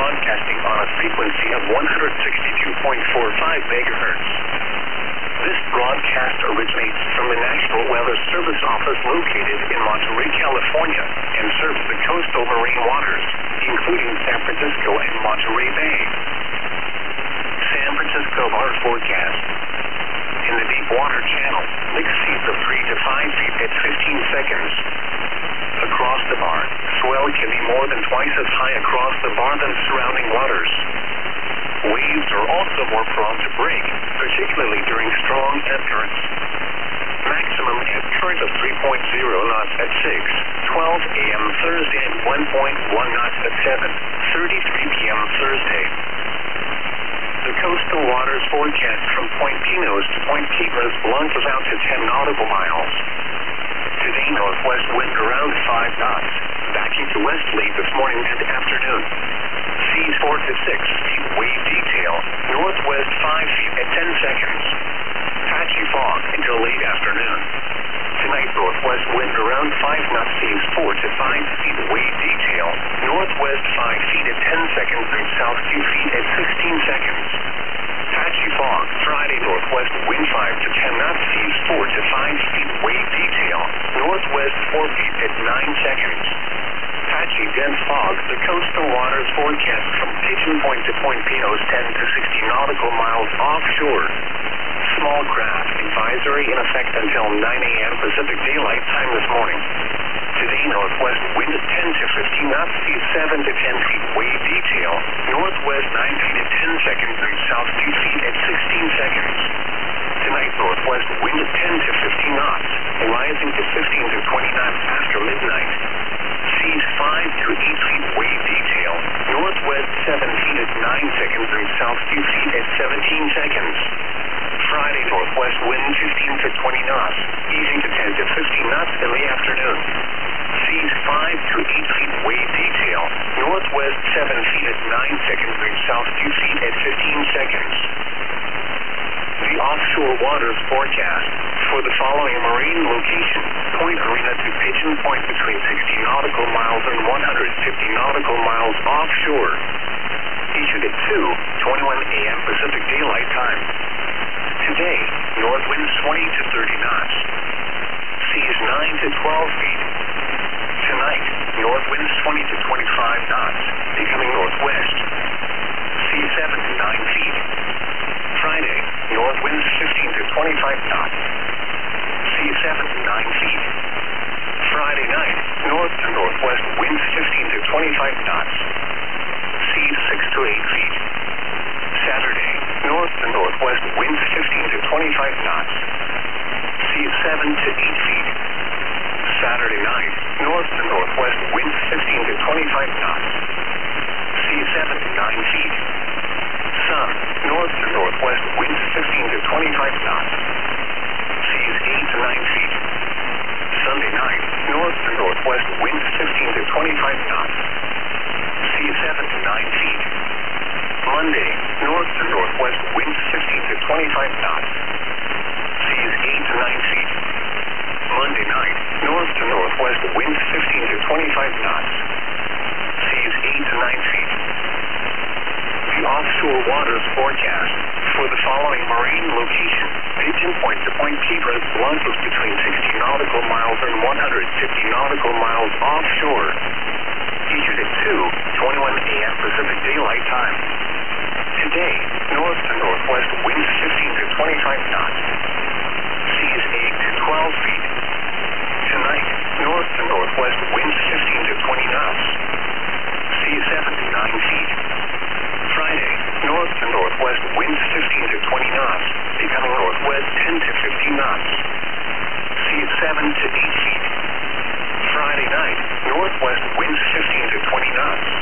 broadcasting on a frequency of 162.45 megahertz. This broadcast originates from the National Weather Service office located in Monterey, California, and serves the coastal marine waters, including San Francisco and Monterey Bay. San Francisco water forecast. In the deep water channel, mixed seas of 3 to 5 feet at 15 seconds. Across the bar, swell can be more than twice as high across the bar than surrounding waters. Waves are also more prone to break, particularly during strong ebb currents. Maximum ebb current of 3.0 knots at 6:12 a.m. Thursday and 1.1 knots at 7:33 p.m. Thursday. The coastal waters forecast from Point Pinos to Point Piedras launches out to 10 nautical miles. Today, northwest wind around 5 knots, backing to westerly this morning and afternoon. Seas 4 to 6 feet wave detail, northwest 5 feet at 10 seconds. Patchy fog until late afternoon. Tonight, northwest wind around 5 knots, seas 4 to 5 feet wave detail, northwest 5 feet at 10 seconds and south 2 feet at 16 seconds. Patchy fog, Friday, northwest wind 5 to 10 knots, seas 4 to 5 feet wave detail, northwest 4 feet at 9 seconds. Patchy dense fog, the coastal waters forecast from Pigeon Point to Point Pinos 10 to 60 nautical miles offshore. Small craft advisory in effect until 9 a.m. Pacific Daylight Time this morning. Today, northwest wind 10 to 15 knots, seas 7 to 10 feet wave detail, northwest 9 feet at 10 seconds and south 2 feet at 16 seconds. Tonight, northwest wind 10 to 15 knots, rising to 15 to 20 knots after midnight. Seas 5 to 8 feet wave detail, northwest 7 feet at 9 seconds and south 2 feet at 17 seconds. Friday, northwest wind 15 to 20 knots, easing to 10 to 15 knots in the afternoon. Seas 5 to 8 feet wave detail, northwest 7 feet at 9 seconds and south 2 feet at 15 seconds. The offshore waters forecast for the following marine location: Point Arena to Pigeon Point between 60 nautical miles and 150 nautical miles offshore. Issued at 2:21 a.m. Pacific Daylight Time. Today, north winds 20 to 30 knots. Seas 9 to 12 feet. Tonight, north winds 20 to 25 knots, becoming northwest. Seas 7 to 9 feet. Friday, north winds 15 to 25 knots. Seas 7 to 9 feet. Friday night, north to northwest winds 15 to 25 knots. Seas 6 to 8 feet. Saturday, north to northwest winds 15 to 25 knots. Seas 7 to 8 feet. Saturday night, north to northwest winds 15 to 25 knots. Seas 7 to 9 feet. Sun, north to northwest winds 15 to 25 knots. Seas 8 to 9 feet. Sunday night, north to northwest winds 15 to 25 knots. Seas 7 to 9 feet. Monday, north to northwest winds 15 to 25 knots. Seas 8 to 9 feet. Monday night, north to northwest winds 15 to 25 knots. Seas 8 to 9 feet. The offshore waters forecast for the following marine location: Pigeon Point to Point Piedras launches between 60 nautical miles and 150 nautical miles offshore. Issued at 2:21 a.m. Pacific Daylight Time. Today, north to northwest winds 15 to 25 knots. Seas 8 to 12 feet. Tonight, north to northwest winds 15 to 20 knots. Seas 7 to 9 feet. Friday, north to northwest winds 15 to 20 knots, becoming northwest 10 to 15 knots. Seas 7 to 8 feet. Friday night, northwest winds 15 to 20 knots.